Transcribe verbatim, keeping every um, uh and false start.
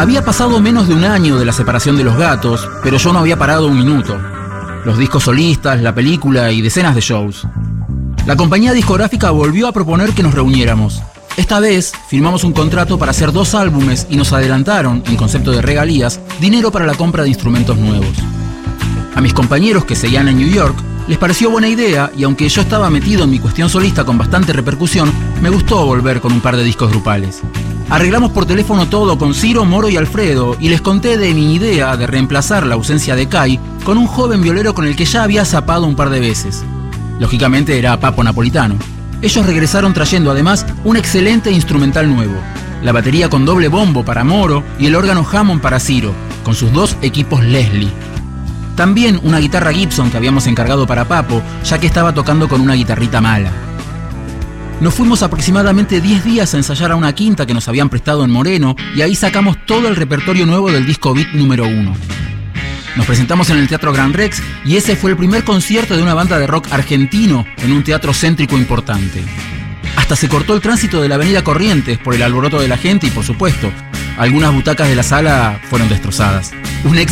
Había pasado menos de un año de la separación de los Gatos, pero yo no había parado un minuto. Los discos solistas, la película y decenas de shows. La compañía discográfica volvió a proponer que nos reuniéramos. Esta vez firmamos un contrato para hacer dos álbumes y nos adelantaron, en concepto de regalías, dinero para la compra de instrumentos nuevos. A mis compañeros que seguían en New York les pareció buena idea y aunque yo estaba metido en mi cuestión solista con bastante repercusión, me gustó volver con un par de discos grupales. Arreglamos por teléfono todo con Ciro, Moro y Alfredo y les conté de mi idea de reemplazar la ausencia de Kai con un joven violero con el que ya había zapado un par de veces. Lógicamente era Papo Napolitano. Ellos regresaron trayendo además un excelente instrumental nuevo, la batería con doble bombo para Moro y el órgano Hammond para Ciro, con sus dos equipos Leslie. También una guitarra Gibson que habíamos encargado para Papo, ya que estaba tocando con una guitarrita mala. Nos fuimos aproximadamente diez días a ensayar a una quinta que nos habían prestado en Moreno y ahí sacamos todo el repertorio nuevo del disco Beat número uno. Nos presentamos en el Teatro Gran Rex y ese fue el primer concierto de una banda de rock argentino en un teatro céntrico importante. Hasta se cortó el tránsito de la avenida Corrientes por el alboroto de la gente y, por supuesto, algunas butacas de la sala fueron destrozadas. Un éxito